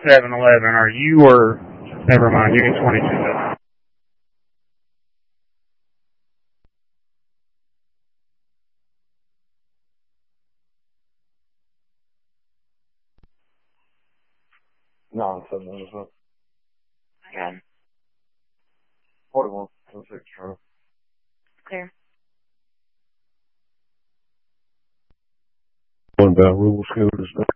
7-Eleven. Are you or... Never mind, you get 22. No, I'm 7-Eleven as well. I got him. 41, 6, Charlie. Clear. One about rural school to start.